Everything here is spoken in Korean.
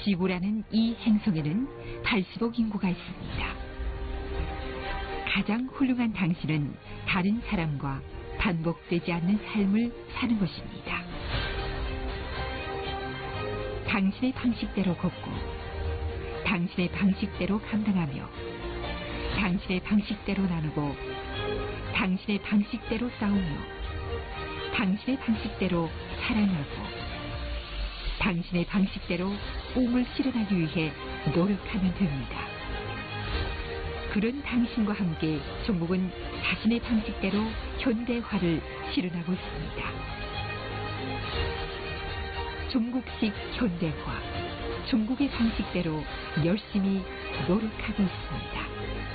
지구라는 이 행성에는 80억 인구가 있습니다. 가장 훌륭한 당신은 다른 사람과 반복되지 않는 삶을 사는 것입니다. 당신의 방식대로 걷고 당신의 방식대로 감당하며 당신의 방식대로 나누고 당신의 방식대로 싸우며 당신의 방식대로 사랑하고 당신의 방식대로 꿈을 실현하기 위해 노력하면 됩니다. 그런 당신과 함께 종국은 자신의 방식대로 현대화를 실현하고 있습니다. 종국식 현대화, 종국의 방식대로 열심히 노력하고 있습니다.